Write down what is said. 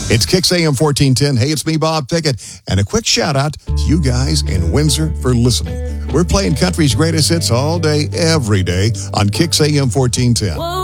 It's Kix AM 1410. Hey, it's me, Bob Pickett. And a quick shout out to you guys in Windsor for listening. We're playing country's greatest hits all day, every day on Kix AM 1410.